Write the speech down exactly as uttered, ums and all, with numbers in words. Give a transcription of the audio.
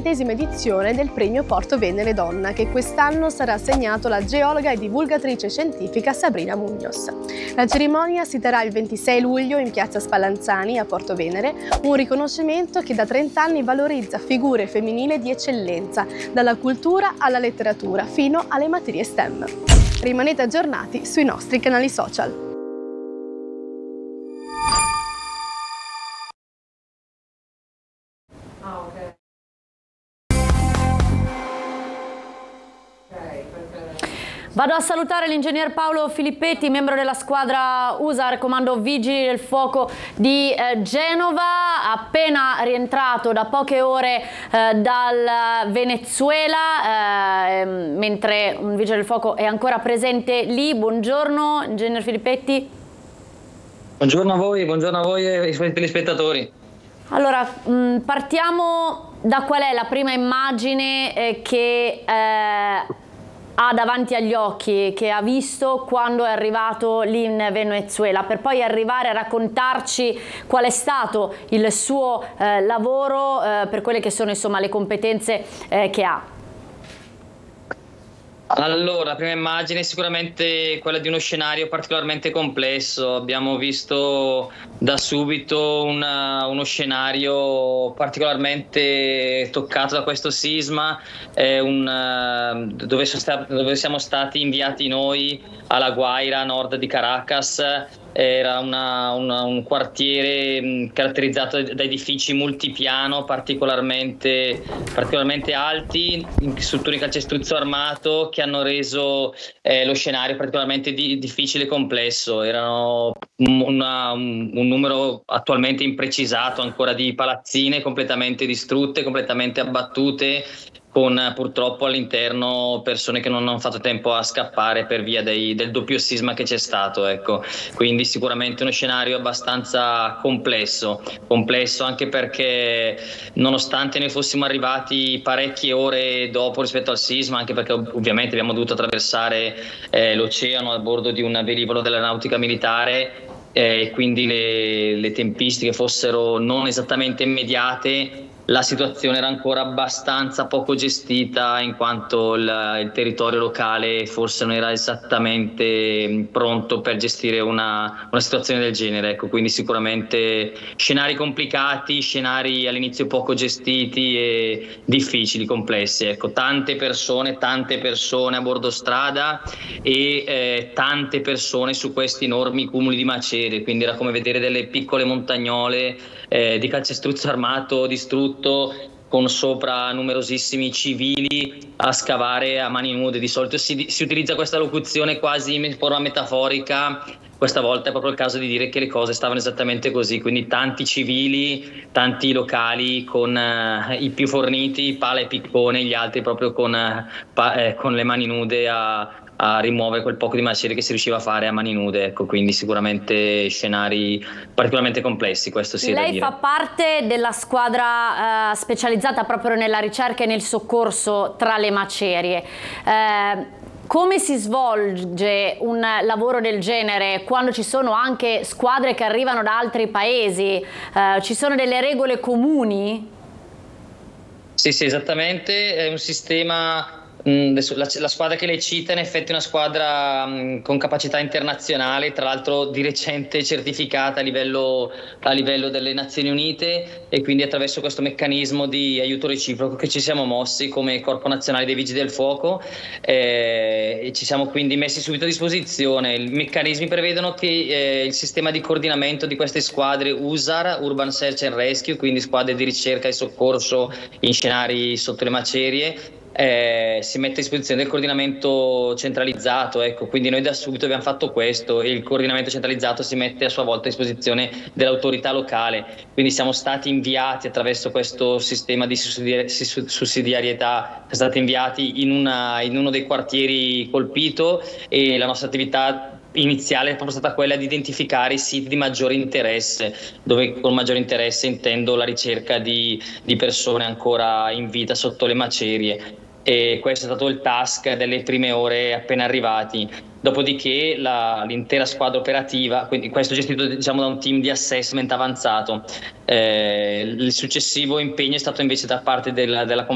ventesima edizione del premio Porto Venere Donna, che quest'anno sarà assegnato alla geologa e divulgatrice scientifica Sabrina Muñoz. La cerimonia si terrà il ventisei luglio in piazza Spallanzani a Porto Venere, un riconoscimento che da trenta anni valorizza figure femminili di eccellenza, dalla cultura alla letteratura fino alle materie STEM. Rimanete aggiornati sui nostri canali social. Vado a salutare l'ingegner Paolo Filippetti, membro della squadra U S A R, comando Vigili del Fuoco di eh, Genova, appena rientrato da poche ore eh, dal Venezuela, eh, mentre un Vigile del Fuoco è ancora presente lì. Buongiorno, ingegner Filippetti. Buongiorno a voi, buongiorno a voi e ai telespettatori. Allora, mh, partiamo da qual è la prima immagine eh, che... Eh, ha davanti agli occhi, che ha visto quando è arrivato lì in Venezuela, per poi arrivare a raccontarci qual è stato il suo eh, lavoro eh, per quelle che sono insomma le competenze eh, che ha. Allora, la prima immagine è sicuramente quella di uno scenario particolarmente complesso. Abbiamo visto da subito una, uno scenario particolarmente toccato da questo sisma, eh, un, dove, sono stati, dove siamo stati inviati noi alla Guaira, a nord di Caracas. Era una, una, un quartiere caratterizzato da edifici multipiano particolarmente, particolarmente alti, in strutture di calcestruzzo armato, che hanno reso eh, lo scenario particolarmente di, difficile e complesso. Erano una, un, un numero attualmente imprecisato ancora di palazzine completamente distrutte, completamente abbattute, con purtroppo all'interno persone che non hanno fatto tempo a scappare per via dei, del doppio sisma che c'è stato, ecco. Quindi sicuramente uno scenario abbastanza complesso, complesso anche perché nonostante noi fossimo arrivati parecchie ore dopo rispetto al sisma, anche perché ovviamente abbiamo dovuto attraversare eh, l'oceano a bordo di un velivolo dell'aeronautica militare, e eh, quindi le, le tempistiche fossero non esattamente immediate, la situazione era ancora abbastanza poco gestita, in quanto il, il territorio locale forse non era esattamente pronto per gestire una, una situazione del genere, ecco. Quindi sicuramente scenari complicati, scenari all'inizio poco gestiti e difficili, complessi, ecco. Tante persone, tante persone a bordo strada e eh, tante persone su questi enormi cumuli di macerie, quindi era come vedere delle piccole montagnole eh, di calcestruzzo armato distrutto, con sopra numerosissimi civili a scavare a mani nude. Di solito si, si utilizza questa locuzione quasi in forma metaforica, questa volta è proprio il caso di dire che le cose stavano esattamente così, quindi tanti civili, tanti locali con eh, i più forniti, pala e piccone, gli altri proprio con, eh, pa, eh, con le mani nude a a rimuovere quel poco di macerie che si riusciva a fare a mani nude, ecco. Quindi sicuramente scenari particolarmente complessi, questo sì è da dire. Lei fa parte della squadra eh, specializzata proprio nella ricerca e nel soccorso tra le macerie. Eh, come si svolge un lavoro del genere quando ci sono anche squadre che arrivano da altri paesi? Eh, ci sono delle regole comuni? Sì, sì, esattamente, è un sistema. La, la squadra che lei cita in effetti è una squadra mh, con capacità internazionale, tra l'altro di recente certificata a livello, a livello delle Nazioni Unite, e quindi attraverso questo meccanismo di aiuto reciproco che ci siamo mossi come Corpo Nazionale dei Vigili del Fuoco eh, e ci siamo quindi messi subito a disposizione. I meccanismi prevedono che eh, il sistema di coordinamento di queste squadre U S A R, Urban Search and Rescue, quindi squadre di ricerca e soccorso in scenari sotto le macerie, Eh, si mette a disposizione del coordinamento centralizzato, ecco. Quindi noi da subito abbiamo fatto questo e il coordinamento centralizzato si mette a sua volta a disposizione dell'autorità locale, quindi siamo stati inviati attraverso questo sistema di sussidiarietà, siamo stati inviati in, una, in uno dei quartieri colpito, e la nostra attività iniziale è proprio stata quella di identificare i siti di maggiore interesse, dove con maggiore interesse intendo la ricerca di, di persone ancora in vita sotto le macerie. E questo è stato il task delle prime ore appena arrivati. Dopodiché la, l'intera squadra operativa, quindi questo gestito diciamo da un team di assessment avanzato. Eh, il successivo impegno è stato invece da parte della, della